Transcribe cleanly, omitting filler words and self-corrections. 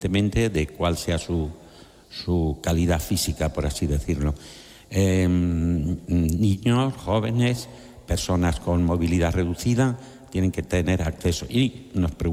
de cuál sea su calidad física, por así decirlo. Niños, jóvenes, personas con movilidad reducida tienen que tener acceso. Y nos preguntamos